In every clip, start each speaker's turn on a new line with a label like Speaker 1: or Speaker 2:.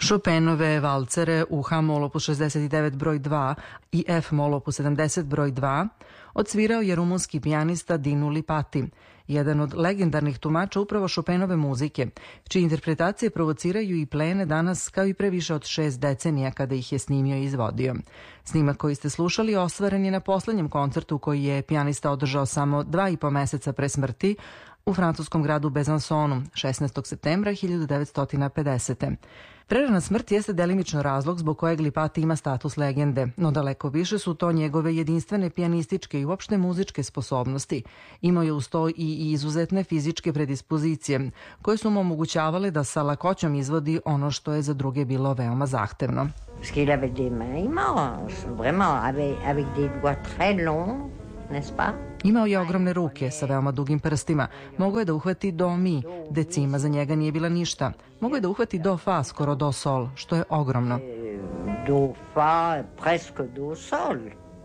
Speaker 1: Chopinove valcere u H-mol opus 69 broj 2 i F-mol opus 70 broj 2 odsvirao je rumunski pijanista Dinu Lipati, jedan od legendarnih tumača upravo Chopinove muzike, čije interpretacije provociraju i plene danas kao i pre više od 6 decenija kada ih je snimio i izvodio. Snimak koji ste slušali ostvaren je na poslednjem koncertu koji je pijanista održao samo 2,5 meseca pre smrti u francuskom gradu Besançonu 16. septembra 1950. Prerana smrt jeste delimično razlog zbog kojeg Lipati ima status legende, no daleko više su to njegove jedinstvene pijanističke i uopšte muzičke sposobnosti. Imao je uz to i izuzetne fizičke predispozicije, koje su mu omogućavale da sa lakoćom izvodi ono što je za druge bilo veoma zahtevno.
Speaker 2: Qu'il avait des mains immenses, vraiment, avec des doigts très longs, n'est-ce pas?
Speaker 1: Imao je ogromne ruke sa veoma dugim prstima. Mogao je da uhvati do mi, decima za njega nije bila ništa. Mogao je da uhvati do fa, skoro do sol, što je ogromno.
Speaker 2: Do fa, presque do sol.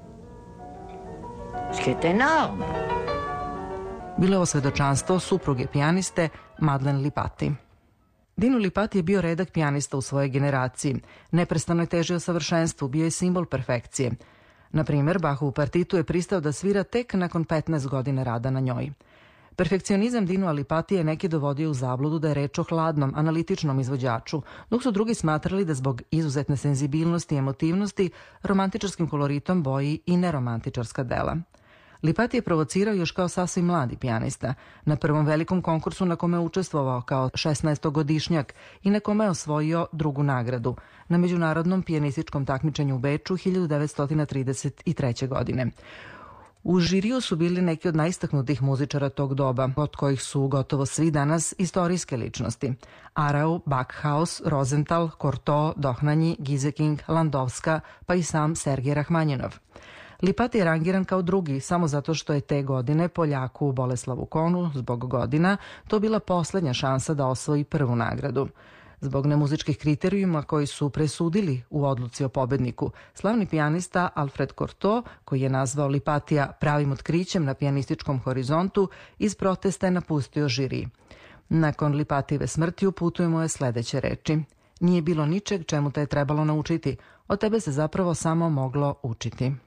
Speaker 2: Ce qui est énorme.
Speaker 1: Bilo je ovo svedočanstvo supruge pijaniste Madeleine Lipati. Dino Lipati je bio redak pijanista u svojoj generaciji. Neprestano je težio savršenstvu, bio je simbol perfekcije. Na primjer, Bachovu partitu je pristao da svira tek nakon 15 godina rada na njoj. Perfekcionizam Dinu Lipati je neke dovodio u zabludu da je reč o hladnom, analitičnom izvođaču, dok su drugi smatrali da zbog izuzetne senzibilnosti i emotivnosti romantičarskim koloritom boji i neromantičarska dela. Lipati je provocirao još kao sasvim mladi pijanista. Na prvom velikom konkursu na kome je učestvovao kao 16-godišnjak i na kome je osvojio drugu nagradu, na međunarodnom pijanističkom takmičenju u Beču 1933. godine. U žiriju su bili neki od najistaknutih muzičara tog doba, od kojih su gotovo svi danas istorijske ličnosti. Arau, Backhaus, Rosenthal, Cortot, Dohnanyi, Gieseking, Landowska, pa i sam Sergej Rahmanjinov. Lipati je rangiran kao drugi samo zato što je te godine Poljaku Boleslavu Konu zbog godina to bila poslednja šansa da osvoji prvu nagradu. Zbog nemuzičkih kriterijuma koji su presudili u odluci o pobedniku, slavni pijanista Alfred Cortot, koji je nazvao Lipatija pravim otkrićem na pijanističkom horizontu, iz protesta je napustio žiri. Nakon Lipatijeve smrti uputujemo je sledeće reči. Nije bilo ničeg čemu te je trebalo naučiti, od tebe se zapravo samo moglo učiti.